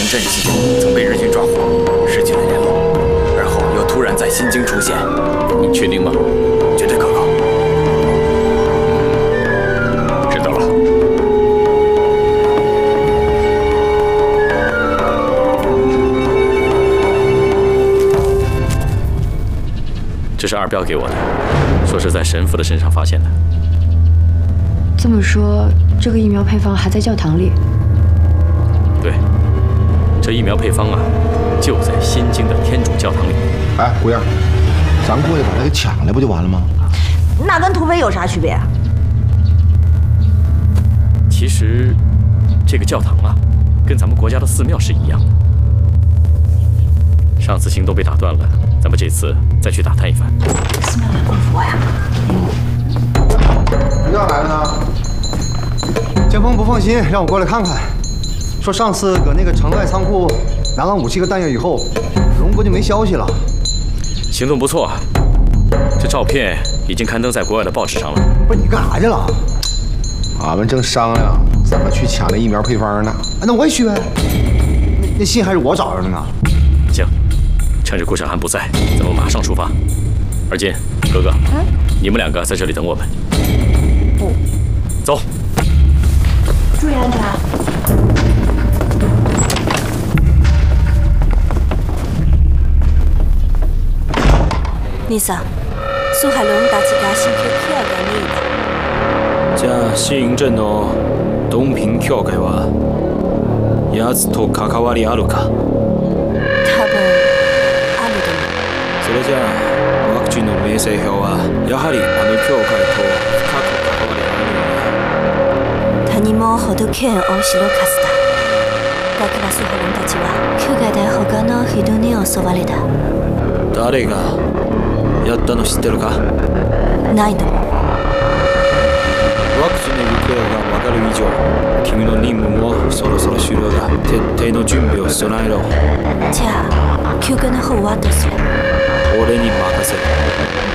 镇期间曾被日军抓获，失去了联络，而后又突然在新京出现。你确定吗？绝对可靠。知道了。这是二彪给我的，说是在神父的身上发现的。 这么说，这个疫苗配方还在教堂里？ 对，这疫苗配方啊，就在新京的天主教堂里。 哎，姑爷，咱过去把他给抢来不就完了吗？ 那跟土匪有啥区别？ 其实，这个教堂啊，跟咱们国家的寺庙是一样的。上次行动被打断了，咱们这次再去打探一番。 寺庙的功夫呀。 谁要来了呢？ 江峰不放心，让我过来看看。说上次搁那个城外仓库拿完武器和弹药以后，荣哥就没消息了。 行动不错，这照片已经刊登在国外的报纸上了。 不是你干啥去了？ 俺们正商量怎么去抢那疫苗配方呢。 那我也去呗。那信还是我找着的呢。 行，趁着顾小涵不在，咱们马上出发。二金，哥哥，你们两个在这里等我们。 不， 走。 注意安全。 兄さん、苏海龙たちが新居ケアが見えた。 じゃあ新院鎮のドンピン協会は奴と関わりあるか？ 多分あると思う。 それじゃあワクチンの名声表はやはりあの協会と深く関わりあるよね。 谷もほどけんを白かすだ。だから蘇海龍たちは怪我で他の人に襲われた。 誰がやったの知ってるか？ ないと思う。 ワクチンの行方が分かる以上、君の任務もそろそろ終了だ。徹底の準備を備えろ。 じゃあ休暇の方はどうする？ 俺に任せる。